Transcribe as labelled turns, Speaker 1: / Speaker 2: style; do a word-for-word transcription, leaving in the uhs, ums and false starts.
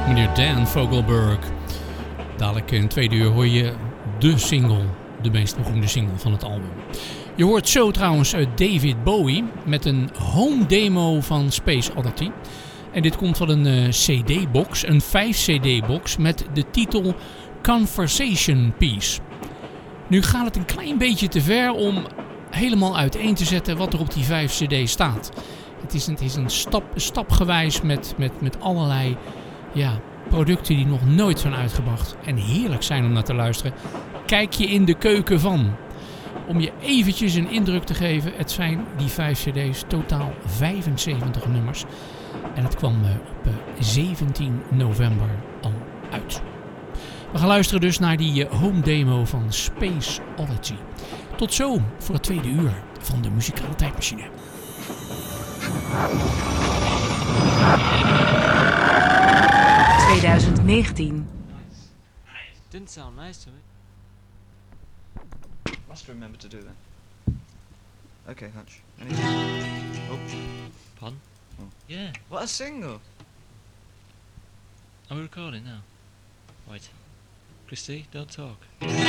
Speaker 1: Meneer Dan Fogelberg. Dadelijk in het tweede uur hoor je de single, de meest beroemde single van het album. Je hoort zo trouwens David Bowie met een home demo van Space Oddity. En dit komt van een uh, C D-box, een vijf C D-box met de titel Conversation Piece. Nu gaat het een klein beetje te ver om helemaal uiteen te zetten wat er op die vijf C D staat. Het is een, het is een stap, stapgewijs met, met, met allerlei ja, producten die nog nooit zijn uitgebracht en heerlijk zijn om naar te luisteren. Kijk je in de keuken van. Om je eventjes een indruk te geven, het zijn die vijf C D's totaal vijfenzeventig nummers. En het kwam uh, op uh, zeventien november al uit. We gaan luisteren dus naar die uh, home demo van Space Oddity. Tot zo voor het tweede uur van de muzikale tijdmachine.
Speaker 2: twintig negentien.
Speaker 3: Didn't sound nice to me.
Speaker 4: Must remember to do that. Okay, Hutch. Anything? Oh.
Speaker 3: Pardon?
Speaker 4: Oh.
Speaker 3: Yeah.
Speaker 4: What a single!
Speaker 3: Are we recording now? Right. Christy, don't talk.